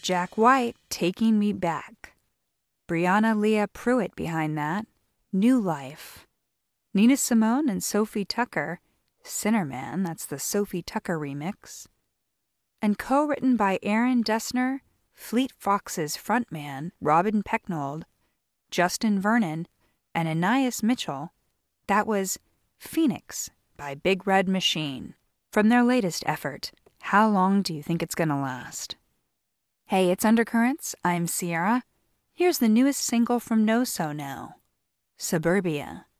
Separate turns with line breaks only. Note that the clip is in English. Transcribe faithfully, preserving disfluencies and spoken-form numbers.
Jack White, Taking Me Back. Brianna Leah Pruitt behind that, New Life. Nina Simone and Sophie Tucker, Sinner Man, that's the Sophie Tucker remix. And co-written by Aaron Dessner, Fleet Foxes frontman Robin Pecknold, Justin Vernon, and Anais Mitchell, that was Phoenix by Big Red Machine, from their latest effort, How Long Do You Think It's Gonna Last? Hey, it's Undercurrents, I'm Sierra. Here's the newest single from No So Now, Suburbia.